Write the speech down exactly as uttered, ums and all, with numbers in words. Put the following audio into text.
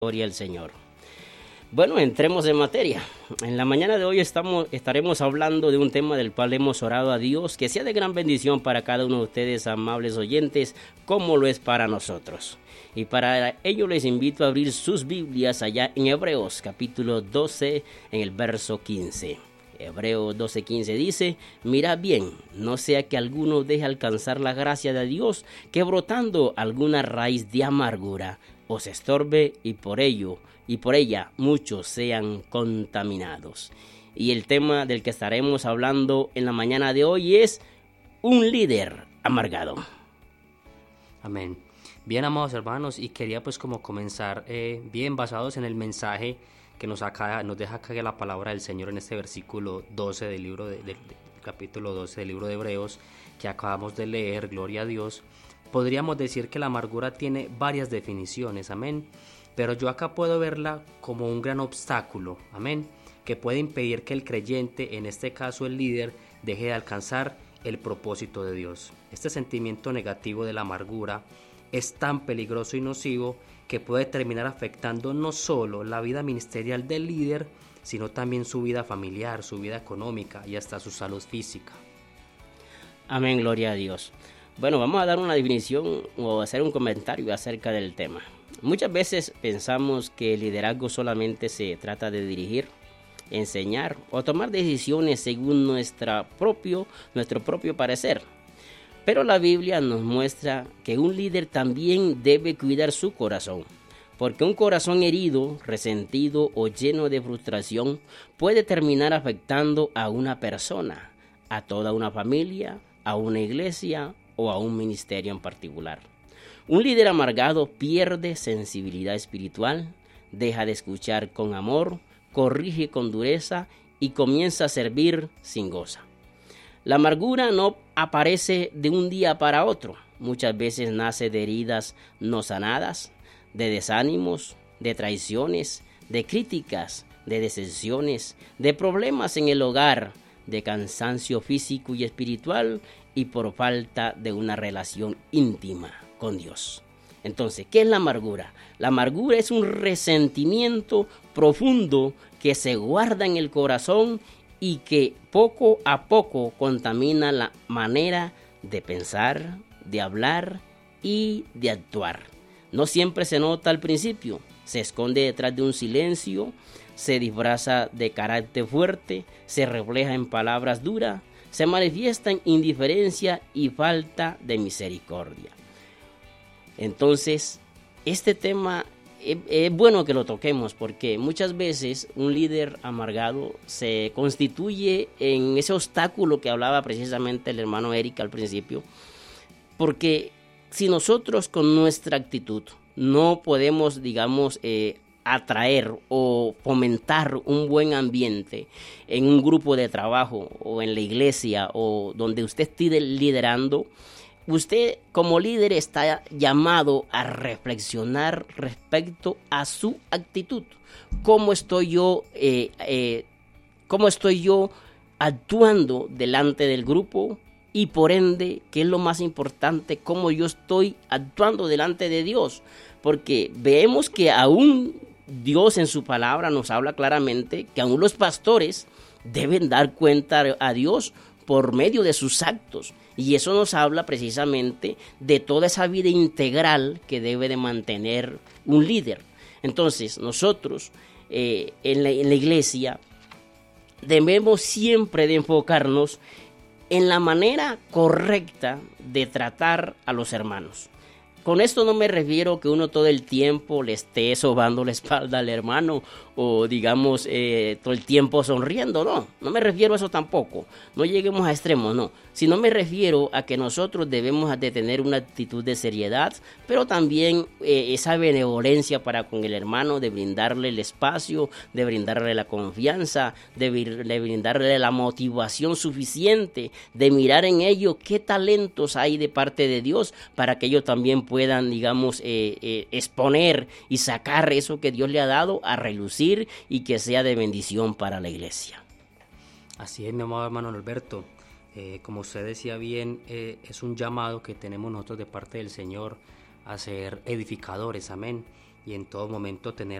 Gloria al Señor. Bueno, entremos en materia. En la mañana de hoy estamos, estaremos hablando de un tema del cual hemos orado a Dios, que sea de gran bendición para cada uno de ustedes, amables oyentes, como lo es para nosotros. Y para ello les invito a abrir sus Biblias allá en Hebreos, capítulo doce, en el verso quince. Hebreos doce quince dice: mirad bien, no sea que alguno deje alcanzar la gracia de Dios, que brotando alguna raíz de amargura os estorbe y por ello y por ella muchos sean contaminados. Y el tema del que estaremos hablando en la mañana de hoy es un líder amargado. Amén. Bien, amados hermanos, y quería pues como comenzar eh, bien basados en el mensaje que nos, acá, nos deja acá la palabra del Señor en este versículo doce del libro de, de, de, capítulo doce del libro de Hebreos que acabamos de leer, gloria a Dios. Podríamos decir que la amargura tiene varias definiciones, amén, pero yo acá puedo verla como un gran obstáculo, amén, que puede impedir que el creyente, en este caso el líder, deje de alcanzar el propósito de Dios. Este sentimiento negativo de la amargura es tan peligroso y nocivo que puede terminar afectando no solo la vida ministerial del líder, sino también su vida familiar, su vida económica y hasta su salud física. Amén, gloria a Dios. Bueno, vamos a dar una definición o hacer un comentario acerca del tema. Muchas veces pensamos que el liderazgo solamente se trata de dirigir, enseñar o tomar decisiones según nuestra propio, nuestro propio parecer. Pero la Biblia nos muestra que un líder también debe cuidar su corazón, porque un corazón herido, resentido o lleno de frustración puede terminar afectando a una persona, a toda una familia, a una iglesia o a un ministerio en particular. Un líder amargado pierde sensibilidad espiritual, deja de escuchar con amor, corrige con dureza y comienza a servir sin goza. La amargura no aparece de un día para otro. Muchas veces nace de heridas no sanadas, de desánimos, de traiciones, de críticas, de decepciones, de problemas en el hogar, de cansancio físico y espiritual y por falta de una relación íntima con Dios. Entonces, ¿qué es la amargura? La amargura es un resentimiento profundo que se guarda en el corazón y que poco a poco contamina la manera de pensar, de hablar y de actuar. No siempre se nota al principio, se esconde detrás de un silencio, se disfraza de carácter fuerte, se refleja en palabras duras, se manifiesta en indiferencia y falta de misericordia. Entonces, este tema es, es bueno que lo toquemos porque muchas veces un líder amargado se constituye en ese obstáculo que hablaba precisamente el hermano Eric al principio, porque si nosotros con nuestra actitud no podemos, digamos, eh, atraer o fomentar un buen ambiente en un grupo de trabajo o en la iglesia o donde usted esté liderando, usted como líder está llamado a reflexionar respecto a su actitud. ¿Cómo estoy yo, eh, eh, cómo estoy yo actuando delante del grupo? Y por ende, ¿qué es lo más importante? ¿Cómo yo estoy actuando delante de Dios? Porque vemos que aún Dios en su palabra nos habla claramente que aún los pastores deben dar cuenta a Dios por medio de sus actos. Y eso nos habla precisamente de toda esa vida integral que debe de mantener un líder. Entonces, nosotros eh, en, la, en la iglesia debemos siempre de enfocarnos en la manera correcta de tratar a los hermanos. Con esto no me refiero que uno todo el tiempo le esté sobando la espalda al hermano o digamos eh, todo el tiempo sonriendo, no, no me refiero a eso tampoco, no lleguemos a extremos, no, sino me refiero a que nosotros debemos de tener una actitud de seriedad, pero también eh, esa benevolencia para con el hermano, de brindarle el espacio, de brindarle la confianza, de, de brindarle la motivación suficiente, de mirar en ellos qué talentos hay de parte de Dios para que ellos también puedan, digamos, eh, eh, exponer y sacar eso que Dios le ha dado a relucir y que sea de bendición para la iglesia. Así es, mi amado hermano Alberto. Eh, como usted decía bien, eh, es un llamado que tenemos nosotros de parte del Señor a ser edificadores, amén. y en todo momento tener